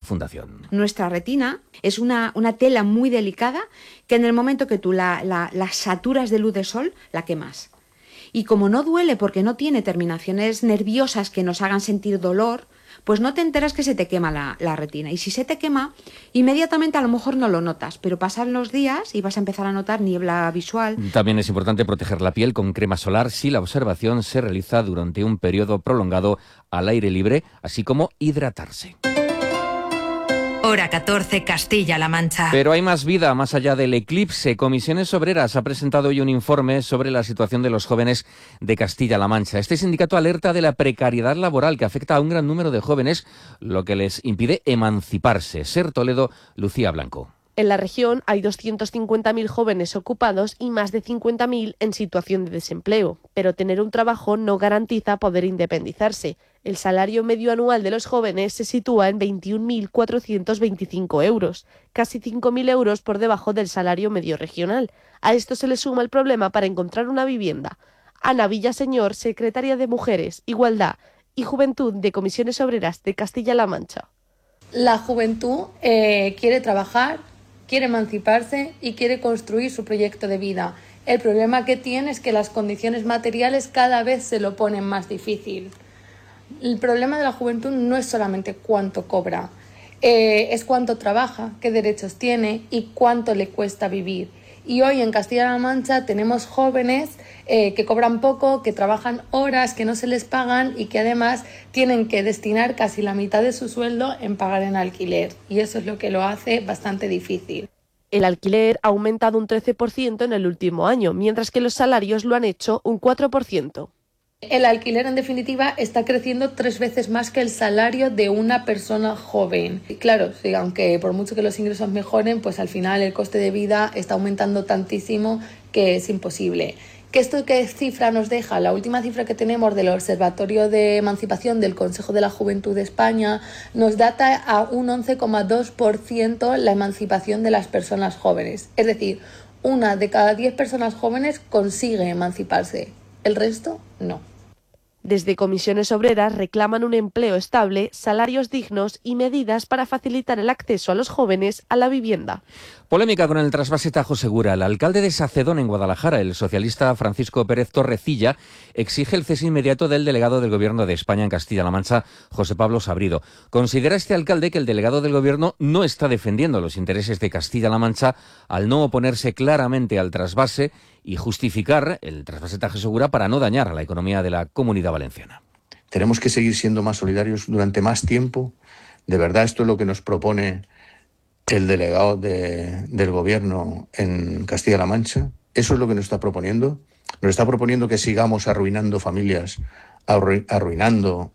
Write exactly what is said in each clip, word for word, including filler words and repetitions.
Fundación. Nuestra retina es una, una tela muy delicada que en el momento que tú la, la, la saturas de luz de sol, la quemas. Y como no duele porque no tiene terminaciones nerviosas que nos hagan sentir dolor, pues no te enteras que se te quema la, la retina. Y si se te quema, inmediatamente a lo mejor no lo notas, pero pasan los días y vas a empezar a notar niebla visual. También es importante proteger la piel con crema solar si la observación se realiza durante un periodo prolongado al aire libre, así como hidratarse. Hora catorce, Castilla-La Mancha. Pero hay más vida más allá del eclipse. Comisiones Obreras ha presentado hoy un informe sobre la situación de los jóvenes de Castilla-La Mancha. Este sindicato alerta de la precariedad laboral que afecta a un gran número de jóvenes, lo que les impide emanciparse. Ser Toledo, Lucía Blanco. En la región hay doscientos cincuenta mil jóvenes ocupados y más de cincuenta mil en situación de desempleo, pero tener un trabajo no garantiza poder independizarse. El salario medio anual de los jóvenes se sitúa en veintiún mil cuatrocientos veinticinco euros, casi cinco mil euros por debajo del salario medio regional. A esto se le suma el problema para encontrar una vivienda. Ana Villaseñor, secretaria de Mujeres, Igualdad y Juventud de Comisiones Obreras de Castilla-La Mancha. La juventud eh, quiere trabajar, quiere emanciparse y quiere construir su proyecto de vida. El problema que tiene es que las condiciones materiales cada vez se lo ponen más difícil. El problema de la juventud no es solamente cuánto cobra, eh, es cuánto trabaja, qué derechos tiene y cuánto le cuesta vivir. Y hoy en Castilla-La Mancha tenemos jóvenes eh, que cobran poco, que trabajan horas, que no se les pagan y que además tienen que destinar casi la mitad de su sueldo en pagar en alquiler. Y eso es lo que lo hace bastante difícil. El alquiler ha aumentado un trece por ciento en el último año, mientras que los salarios lo han hecho un cuatro por ciento. El alquiler, en definitiva, está creciendo tres veces más que el salario de una persona joven. Y claro, sí, aunque por mucho que los ingresos mejoren, pues al final el coste de vida está aumentando tantísimo que es imposible. ¿Qué esto qué cifra nos deja? La última cifra que tenemos del Observatorio de Emancipación del Consejo de la Juventud de España nos data a un once coma dos por ciento la emancipación de las personas jóvenes. Es decir, una de cada diez personas jóvenes consigue emanciparse. El resto, no. Desde Comisiones Obreras reclaman un empleo estable, salarios dignos y medidas para facilitar el acceso a los jóvenes a la vivienda. Polémica con el trasvase Tajo Segura. El alcalde de Sacedón, en Guadalajara, el socialista Francisco Pérez Torrecilla, exige el cese inmediato del delegado del Gobierno de España en Castilla-La Mancha, José Pablo Sabrido. Considera este alcalde que el delegado del Gobierno no está defendiendo los intereses de Castilla-La Mancha al no oponerse claramente al trasvase y justificar el trasvase Tajo Segura para no dañar a la economía de la Comunidad Valenciana. Tenemos que seguir siendo más solidarios durante más tiempo. De verdad, esto es lo que nos propone el delegado de, del Gobierno en Castilla-La Mancha. Eso es lo que nos está proponiendo. Nos está proponiendo que sigamos arruinando familias, arru- arruinando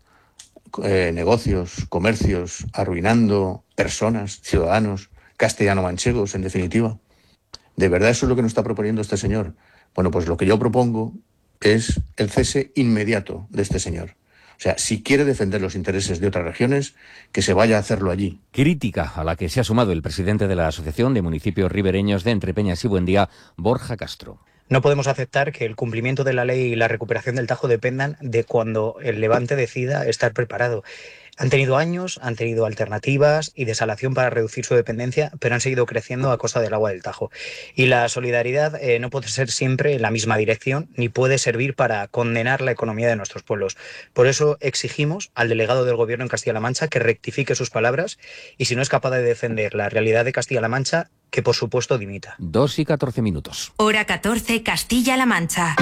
eh, negocios, comercios, arruinando personas, ciudadanos, castellano-manchegos, en definitiva. ¿De verdad eso es lo que nos está proponiendo este señor? Bueno, pues lo que yo propongo es el cese inmediato de este señor. O sea, si quiere defender los intereses de otras regiones, que se vaya a hacerlo allí. Crítica a la que se ha sumado el presidente de la Asociación de Municipios Ribereños de Entrepeñas y Buendía, Borja Castro. No podemos aceptar que el cumplimiento de la ley y la recuperación del Tajo dependan de cuando el Levante decida estar preparado. Han tenido años, han tenido alternativas y desalación para reducir su dependencia, pero han seguido creciendo a costa del agua del Tajo. Y la solidaridad eh, no puede ser siempre en la misma dirección, ni puede servir para condenar la economía de nuestros pueblos. Por eso exigimos al delegado del Gobierno en Castilla-La Mancha que rectifique sus palabras y, si no es capaz de defender la realidad de Castilla-La Mancha, que por supuesto dimita. Dos y catorce minutos. Hora catorce, Castilla-La Mancha.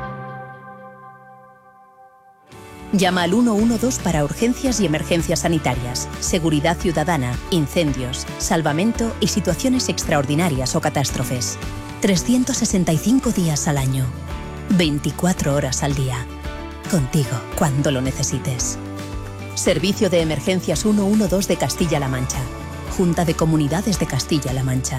Llama al uno uno dos para urgencias y emergencias sanitarias, seguridad ciudadana, incendios, salvamento y situaciones extraordinarias o catástrofes. trescientos sesenta y cinco días al año, veinticuatro horas al día. Contigo cuando lo necesites. Servicio de Emergencias uno uno dos de Castilla-La Mancha. Junta de Comunidades de Castilla-La Mancha.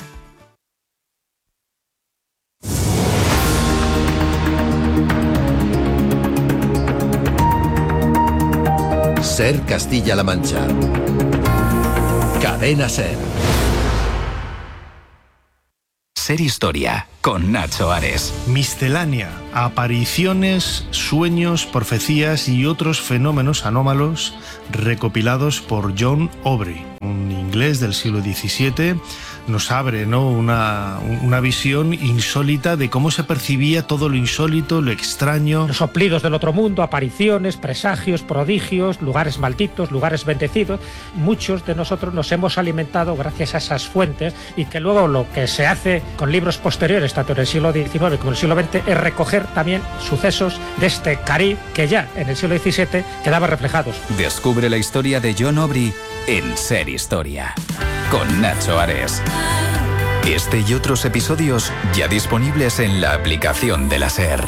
Ser Castilla-La Mancha. Cadena Ser. Ser Historia, con Nacho Ares. Miscelánea, apariciones, sueños, profecías y otros fenómenos anómalos recopilados por John Aubrey, un inglés del siglo diecisiete. Nos abre, ¿no?, una, una visión insólita de cómo se percibía todo lo insólito, lo extraño. Los soplidos del otro mundo, apariciones, presagios, prodigios, lugares malditos, lugares bendecidos. Muchos de nosotros nos hemos alimentado gracias a esas fuentes, y que luego lo que se hace con libros posteriores, tanto en el siglo diecinueve como en el siglo veinte, es recoger también sucesos de este Caribe que ya en el siglo diecisiete quedaban reflejados. Descubre la historia de John Aubrey en Ser Historia, con Nacho Ares. Este y otros episodios ya disponibles en la aplicación de la SER.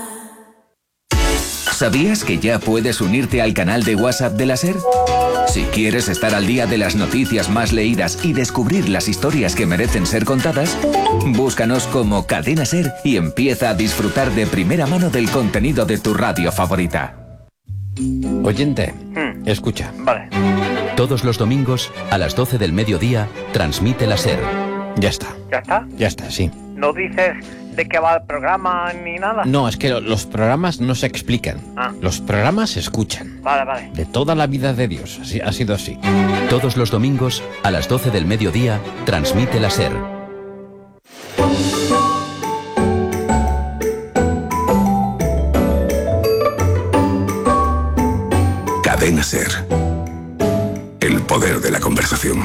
¿Sabías que ya puedes unirte al canal de WhatsApp de la SER? Si quieres estar al día de las noticias más leídas y descubrir las historias que merecen ser contadas, búscanos como Cadena SER y empieza a disfrutar de primera mano del contenido de tu radio favorita. Oyente, hmm. escucha. Vale. Todos los domingos, a las doce del mediodía, transmite la SER. Ya está. ¿Ya está? Ya está, sí. ¿No dices de qué va el programa ni nada? No, es que lo, los programas no se explican. Ah. Los programas se escuchan. Vale, vale. De toda la vida de Dios, así, ha sido así. Todos los domingos, a las doce del mediodía, transmite la SER. Cadena SER. El poder de la conversación.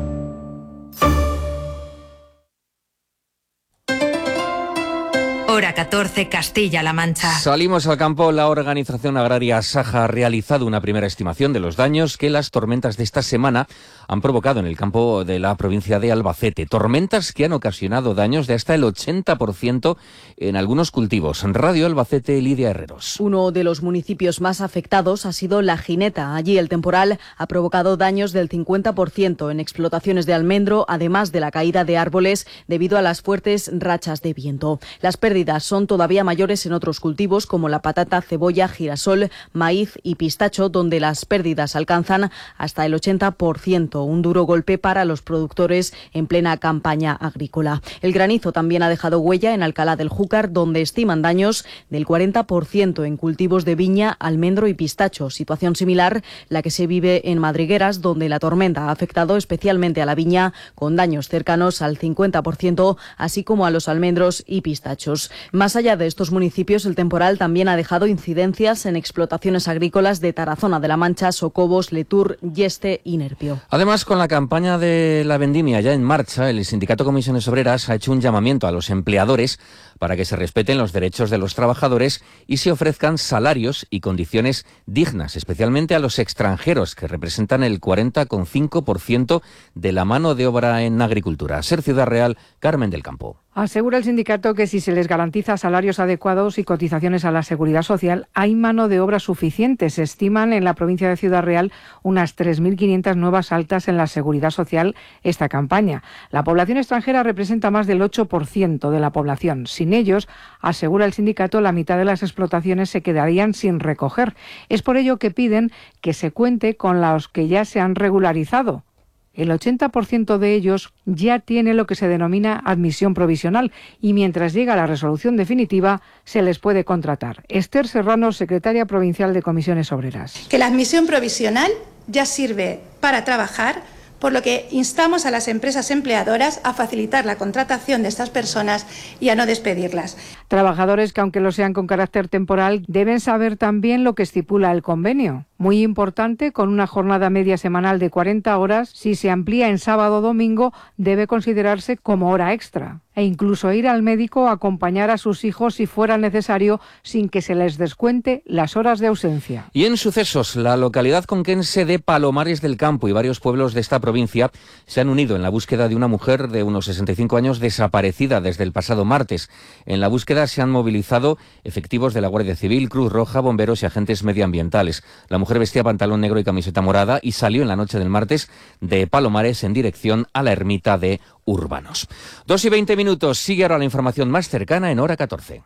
Hora catorce, Castilla-La Mancha. Salimos al campo. La organización agraria Saja ha realizado una primera estimación de los daños que las tormentas de esta semana han provocado en el campo de la provincia de Albacete. Tormentas que han ocasionado daños de hasta el ochenta por ciento en algunos cultivos. En Radio Albacete, Lidia Herreros. Uno de los municipios más afectados ha sido La Gineta. Allí el temporal ha provocado daños del cincuenta por ciento en explotaciones de almendro, además de la caída de árboles debido a las fuertes rachas de viento. Las pérdidas son todavía mayores en otros cultivos como la patata, cebolla, girasol, maíz y pistacho, donde las pérdidas alcanzan hasta el ochenta por ciento, un duro golpe para los productores en plena campaña agrícola. El granizo también ha dejado huella en Alcalá del Júcar, donde estiman daños del cuarenta por ciento en cultivos de viña, almendro y pistacho. Situación similar la que se vive en Madrigueras, donde la tormenta ha afectado especialmente a la viña, con daños cercanos al cincuenta por ciento, así como a los almendros y pistachos. Más allá de estos municipios, el temporal también ha dejado incidencias en explotaciones agrícolas de Tarazona de la Mancha, Socobos, Letur, Yeste y Nerpio. Además, con la campaña de la vendimia ya en marcha, el Sindicato Comisiones Obreras ha hecho un llamamiento a los empleadores para que se respeten los derechos de los trabajadores y se ofrezcan salarios y condiciones dignas, especialmente a los extranjeros, que representan el cuarenta coma cinco por ciento de la mano de obra en agricultura. Ser Ciudad Real, Carmen del Campo. Asegura el sindicato que si se les garantiza salarios adecuados y cotizaciones a la Seguridad Social, hay mano de obra suficiente. Se estiman en la provincia de Ciudad Real unas tres mil quinientas nuevas altas en la Seguridad Social esta campaña. La población extranjera representa más del ocho por ciento de la población. Sin ellos, asegura el sindicato, la mitad de las explotaciones se quedarían sin recoger. Es por ello que piden que se cuente con los que ya se han regularizado. El ochenta por ciento de ellos ya tiene lo que se denomina admisión provisional y mientras llega la resolución definitiva se les puede contratar. Esther Serrano, secretaria provincial de Comisiones Obreras. Que la admisión provisional ya sirve para trabajar, por lo que instamos a las empresas empleadoras a facilitar la contratación de estas personas y a no despedirlas. Trabajadores que, aunque lo sean con carácter temporal, deben saber también lo que estipula el convenio. Muy importante, con una jornada media semanal de cuarenta horas, si se amplía en sábado o domingo, debe considerarse como hora extra. E incluso ir al médico o acompañar a sus hijos si fuera necesario, sin que se les descuente las horas de ausencia. Y en sucesos, la localidad conquense de Palomares del Campo y varios pueblos de esta provincia se han unido en la búsqueda de una mujer de unos sesenta y cinco años desaparecida desde el pasado martes. En la búsqueda se han movilizado efectivos de la Guardia Civil, Cruz Roja, bomberos y agentes medioambientales. La mujer vestía pantalón negro y camiseta morada y salió en la noche del martes de Palomares en dirección a la ermita de Urbanos. Dos y veinte minutos. Sigue ahora la información más cercana en Hora catorce.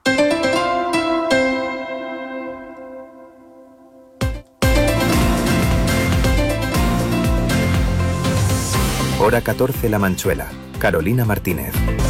Hora catorce La Manchuela. Carolina Martínez.